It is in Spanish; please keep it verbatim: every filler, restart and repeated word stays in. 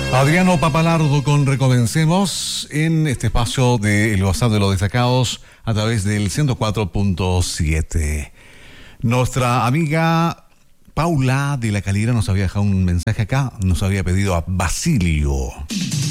Adriano Papalardo con Recomencemos en este espacio de El WhatsApp de los Destacados a través del ciento cuatro punto siete. Nuestra amiga Paula de la Calera nos había dejado un mensaje acá, nos había pedido a Basilio.